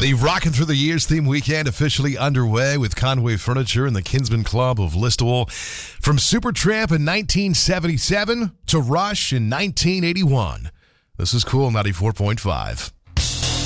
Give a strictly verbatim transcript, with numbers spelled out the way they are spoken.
The Rockin' Through the Years theme weekend officially underway with Conway Furniture and the Kinsman Club of Listowel. From Supertramp in nineteen seventy-seven to Rush in nineteen eighty-one. This is Cool ninety-four point five.